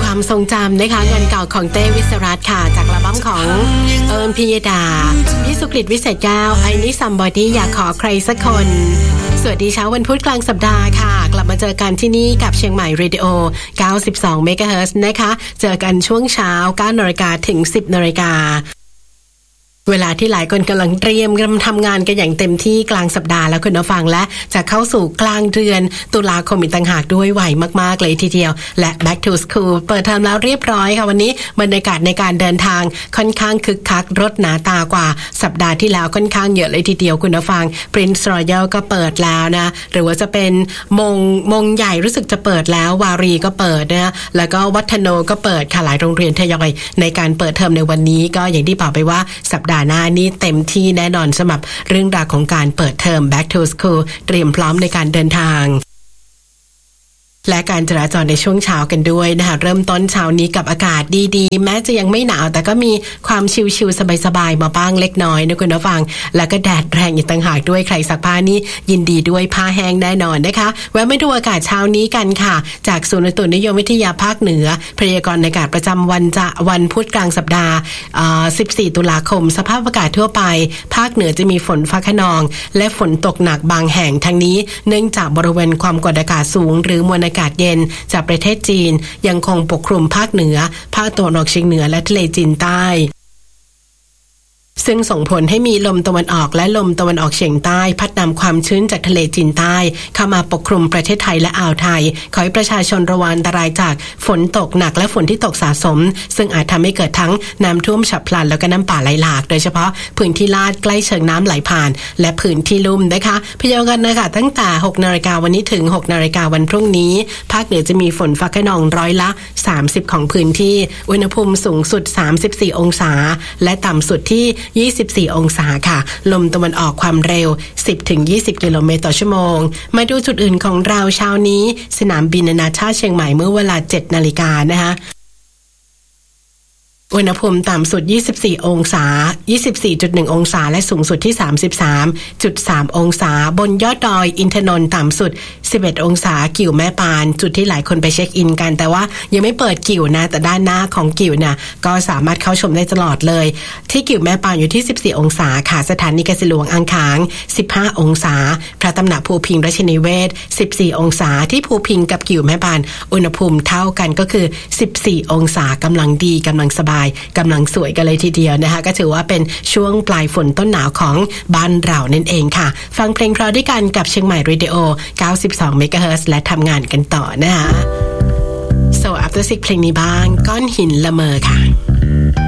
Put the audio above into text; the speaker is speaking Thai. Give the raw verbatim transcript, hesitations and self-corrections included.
ความทรงจำนะคะงานเก่าของเต้วิศรัตน์ค่ะจากอัลบั้มของเอิญพิยดาพี่สุกฤตวิเศษแก้วไอ้นี่ซัมบอดี้อยากขอใครสักคนสวัสดีเช้าวันพุธกลางสัปดาห์ค่ะกลับมาเจอกันที่นี่กับเชียงใหม่เรดิโอเก้าสิบสองเมกะเฮิรตซ์นะคะเจอกันช่วงเช้า เก้านาฬิกา ถึง สิบนาฬิกาเวลาที่หลายคนกำลังเตรียมกำลังทำงานกันอย่างเต็มที่กลางสัปดาห์แล้วคุณผู้ฟังและจะเข้าสู่กลางเดือนตุลาคมอีกต่างหากด้วยไวมากๆเลยทีเดียวและ Back to School เปิดเทอมแล้วเรียบร้อยค่ะวันนี้บรรยากาศในการเดินทางค่อนข้างคึกคักรถหนาตากว่าสัปดาห์ที่แล้วค่อนข้างเยอะเลยทีเดียวคุณผู้ฟัง Prince Royal ก็เปิดแล้วนะหรือว่าจะเป็นมงมงใหญ่รู้สึกจะเปิดแล้ววารีก็เปิดนะแล้วก็วัฒโนก็เปิดค่ะหลายโรงเรียนทยอยในการเปิดเทอมในวันนี้ก็อย่างที่บอกไปว่าสัปดาห์หน้านี้เต็มที่แน่นอนสำหรับเรื่องราวของการเปิดเทอม Back to School เตรียมพร้อมในการเดินทางและการจราจรในช่วงเช้ากันด้วยนะคะเริ่มต้นเช้านี้กับอากาศดีๆแม้จะยังไม่หนาวแต่ก็มีความชิลๆสบายๆมาบ้างเล็กน้อยนะคุณผู้ฟังแล้วก็แดดแรงอีกต่างหากด้วยใครซักผ้านี่ยินดีด้วยผ้าแห้งแน่นอนนะคะแวะมาดูอากาศเช้านี้กันค่ะจากศูนย์อุตุนิยมวิทยาภาคเหนือพยากรณ์อากาศประจำวันจะวันพุธกลางสัปดาห์สิบสี่ตุลาคมสภาพอากาศทั่วไปภาคเหนือจะมีฝนฟ้าคะนองและฝนตกหนักบางแห่งทั้งนี้เนื่องจากบริเวณความกดอากาศสูงหรือมวลอากาศเย็นจากประเทศจีนยังคงปกคลุมภาคเหนือภาคตะวันออกเฉียงเหนือและทะเลจีนใต้ซึ่งส่งผลให้มีลมตะวันออกและลมตะวันออกเฉียงใต้พัดนำความชื้นจากทะเลจีนใต้เข้ามาปกคลุมประเทศไทยและอ่าวไทยขอให้ประชาชนระวังอันตรายจากฝนตกหนักและฝนที่ตกสะสมซึ่งอาจทำให้เกิดทั้งน้ำท่วมฉับพลันแล้วก็น้ำป่าไหลหลากโดยเฉพาะพื้นที่ลาดใกล้เชิงน้ำไหลผ่านและพื้นที่ลุ่มนะคะพยากรณ์อากาศตั้งแต่หกนาฬิกาวันนี้ถึงหกนาฬิกาวันพรุ่งนี้ภาคเหนือจะมีฝนฟ้าคะนองร้อยละสามสิบของพื้นที่อุณหภูมิสูงสุดสามสิบสี่องศาและต่ำสุดที่ยี่สิบสี่องศาค่ะลมตะวันออกความเร็ว สิบถึงยี่สิบ กิโลเมตรต่อชั่วโมงมาดูจุดอื่นของเราเช้านี้สนามบินนานาชาติเชียงใหม่เมื่อเวลา เจ็ดนาฬิกานะคะอุณหภูมิต่ำสุดยี่สิบสี่องศา ยี่สิบสี่จุดหนึ่ง องศาและสูงสุดที่ สามสิบสามจุดสาม องศาบนยอดดอยอินทนนท์ต่ำสุดสิบเอ็ดองศากิ่วแม่ปานจุดที่หลายคนไปเช็คอินกันแต่ว่ายังไม่เปิดกิ่วนะแต่ด้านหน้าของกิ่วน่ะก็สามารถเข้าชมได้ตลอดเลยที่กิ่วแม่ปานอยู่ที่สิบสี่องศาค่ะสถานีเกษตรหลวงอ่างขางสิบห้าองศาพระตำหนักภูพิงราชนิเวศสิบสี่องศาที่ภูพิงกับกิ่วแม่ปานอุณหภูมิเท่ากันก็คือสิบสี่องศากำลังดีกำลังสบายกำลังสวยกันเลยทีเดียวนะคะก็ถือว่าเป็นช่วงปลายฝนต้นหนาวของบ้านเรานั่นเองค่ะฟังเพลงเพราะด้วยกันกับเชียงใหม่เรดิโอเก้าสิบสองเมกะเฮิรตซ์และทำงานกันต่อนะคะ So after สิบเพลงนี้บ้างก้อนหินละเมอค่ะ